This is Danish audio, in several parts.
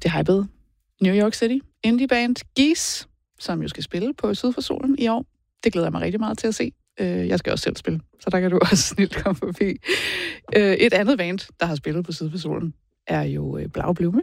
det hypede New York City indie-band Geese, som jo skal spille på Syd for Solen i år. Det glæder jeg mig rigtig meget til at se. Jeg skal også selv spille, så der kan du også snilt komme forbi. Et andet band, der har spillet på Syd for Solen, er jo Blau Blume.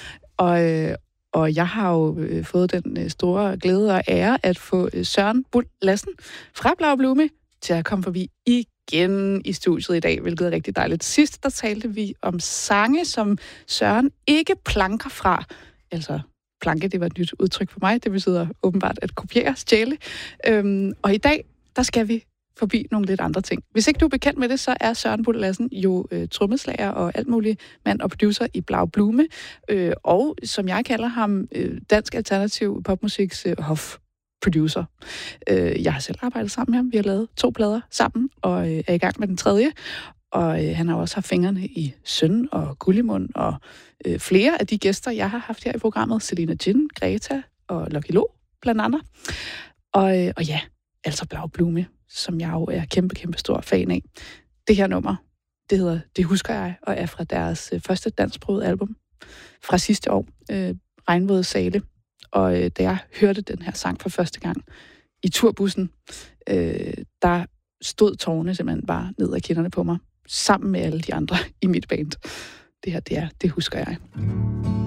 Og jeg har jo fået den store glæde og ære at få Søren Buhl Lassen fra Blau Blume til at komme forbi igen i studiet i dag, hvilket er rigtig dejligt. Sidst der talte vi om sange, som Søren ikke planker fra. Altså, planke, det var et nyt udtryk for mig. Det betyder åbenbart at kopiere, stjæle. Og i dag, der skal vi forbi nogle lidt andre ting. Hvis ikke du er bekendt med det, så er Søren Buhl Lassen jo trommeslager og alt muligt mand og producer i Blau Blume, og som jeg kalder ham, dansk alternativ popmusiks hofproducer. Jeg har selv arbejdet sammen med ham. Vi har lavet 2 plader sammen, og er i gang med den 3. Og han har også haft fingrene i Søn og Gullimund, og flere af de gæster, jeg har haft her i programmet, Selina Jin, Greta og Lucky Lo, blandt andre. Og ja, altså Blau Blume, som jeg jo er kæmpe stor fan af. Det her nummer, det hedder Det husker jeg, og er fra deres første dansksprogede album fra sidste år, Regnvåde Sale. Og da jeg hørte den her sang for første gang i turbussen, der stod tårerne simpelthen bare ned ad kinderne på mig, sammen med alle de andre i mit band. Det her, det husker jeg.